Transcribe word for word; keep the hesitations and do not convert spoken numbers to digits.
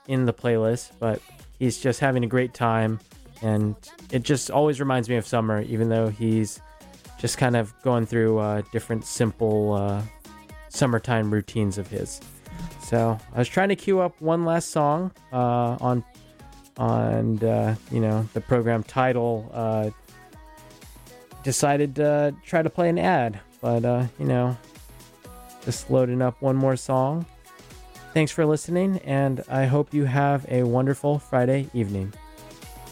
in the playlist, but he's just having a great time, and it just always reminds me of summer, even though he's just kind of going through uh, different simple uh, summertime routines of his. So I was trying to queue up one last song uh, on on uh, you know, the program title. Uh, decided to try to play an ad, but uh, you know, just loading up one more song. Thanks for listening, and I hope you have a wonderful Friday evening.